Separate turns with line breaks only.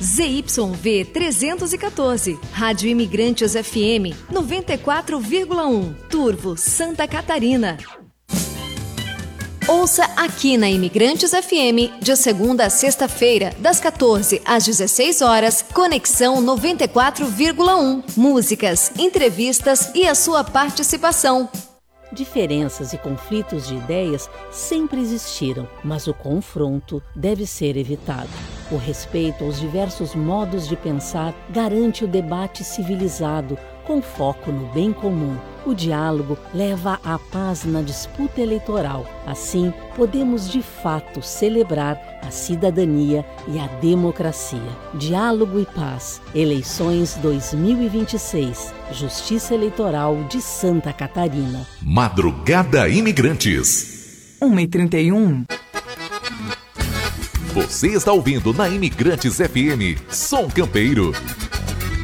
ZYV 314, Rádio Imigrantes FM 94,1, Turvo, Santa Catarina. Ouça aqui na Imigrantes FM, de segunda a sexta-feira, das 14 às 16 horas, Conexão 94,1. Músicas, entrevistas e a sua participação.
Diferenças e conflitos de ideias sempre existiram, mas o confronto deve ser evitado. O respeito aos diversos modos de pensar garante o debate civilizado, com foco no bem comum. O diálogo leva à paz na disputa eleitoral. Assim, podemos de fato celebrar a cidadania e a democracia. Diálogo e paz. Eleições 2026. Justiça Eleitoral de Santa Catarina.
Madrugada Imigrantes.
1h31.
Você está ouvindo na Imigrantes FM, Som Campeiro.